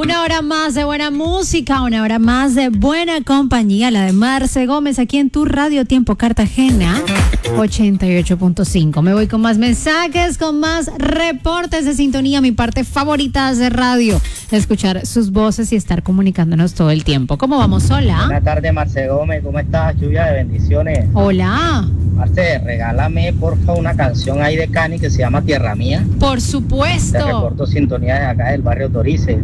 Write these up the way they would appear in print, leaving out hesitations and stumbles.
Una hora más de buena música, una hora más de buena compañía, la de Marce Gómez, aquí en tu Radio Tiempo Cartagena 88.5. Me voy con más mensajes, con más reportes de sintonía, mi parte favorita de radio, escuchar sus voces y estar comunicándonos todo el tiempo. ¿Cómo vamos? Hola. Buenas tardes, Marce Gómez, ¿cómo estás? Lluvia de bendiciones. Hola. Marce, regálame porfa una canción ahí de Cani que se llama Tierra Mía. Por Te supuesto. reporto sintonía de acá del barrio Torices.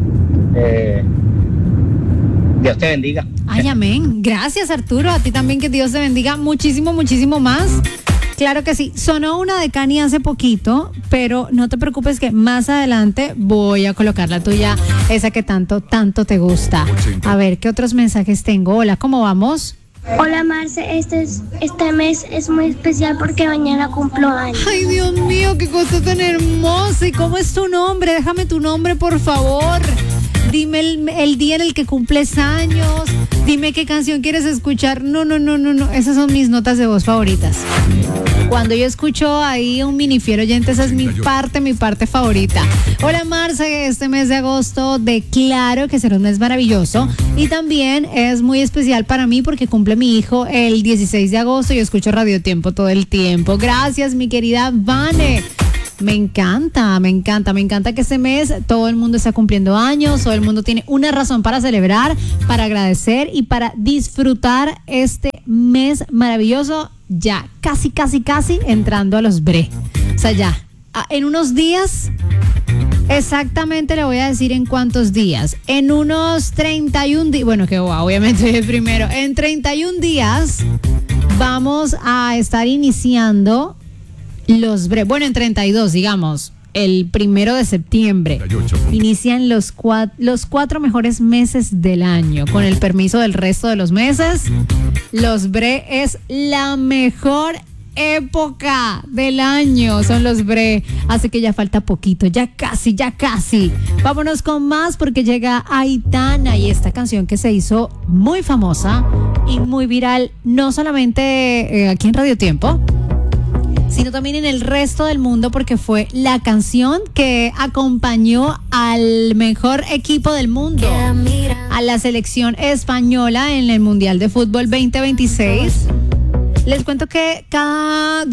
Dios te bendiga. Ay, amén. Gracias, Arturo. A ti también, que Dios te bendiga muchísimo, muchísimo más. Claro que sí. Sonó una de Cani hace poquito, pero no te preocupes que más adelante voy a colocar la tuya, esa que tanto te gusta. A ver, ¿qué otros mensajes tengo? Hola, ¿cómo vamos? Hola Marce, este mes es muy especial porque mañana cumplo años. Ay, Dios mío, qué cosa tan hermosa. ¿Y cómo es tu nombre? Déjame tu nombre, por favor. Dime el día en el que cumples años. Dime qué canción quieres escuchar. No. Esas son mis notas de voz favoritas. Cuando yo escucho ahí un mini fiel oyente, esa es mi parte favorita. Hola Marce, este mes de agosto declaro que será un mes maravilloso y también es muy especial para mí porque cumple mi hijo el 16 de agosto y yo escucho Radio Tiempo todo el tiempo. Gracias, mi querida Vane. Me encanta que este mes todo el mundo está cumpliendo años, todo el mundo tiene una razón para celebrar, para agradecer y para disfrutar este mes maravilloso, ya casi entrando a los bre. O sea, ya, en unos días, exactamente le voy a decir en cuántos días, en unos 31 días, bueno, que obviamente el primero, en 31 días vamos a estar iniciando los bre, bueno, en 32, digamos, el 1 de septiembre, inician los cuatro mejores meses del año. Con el permiso del resto de los meses, los bre es la mejor época del año, son los bre, así que ya falta poquito, ya casi. Vámonos con más porque llega Aitana y esta canción que se hizo muy famosa y muy viral, no solamente aquí en Radio Tiempo, sino también en el resto del mundo, porque fue la canción que acompañó al mejor equipo del mundo, a la selección española en el Mundial de Fútbol 2026. Les cuento que cada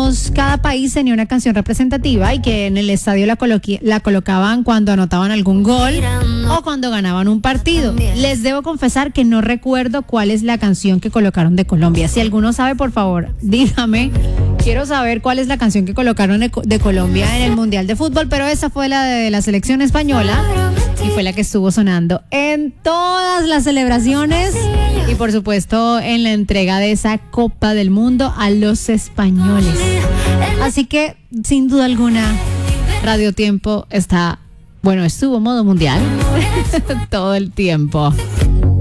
país tenía una canción representativa y que en el estadio la colocaban cuando anotaban algún gol o cuando ganaban un partido. Les debo confesar que no recuerdo cuál es la canción que colocaron de Colombia. Si alguno sabe, por favor, dígame. Quiero saber cuál es la canción que colocaron de Colombia en el Mundial de Fútbol, pero esa fue la de la selección española y fue la que estuvo sonando en todas las celebraciones y por supuesto en la entrega de esa Copa del Mundo a los españoles. Así que, sin duda alguna, Radio Tiempo estuvo modo mundial todo el tiempo.